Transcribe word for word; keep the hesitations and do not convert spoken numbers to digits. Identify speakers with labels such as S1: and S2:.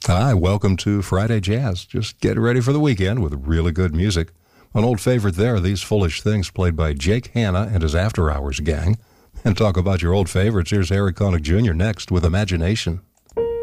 S1: Hi, welcome to Friday Jazz. Just get ready for the weekend with really good music. An old favorite there, These Foolish Things, played by Jake Hanna and his After Hours gang. And talk about your old favorites, here's Harry Connick Junior next with Imagination.